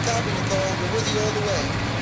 stopping you, Thor. We're with you all the way.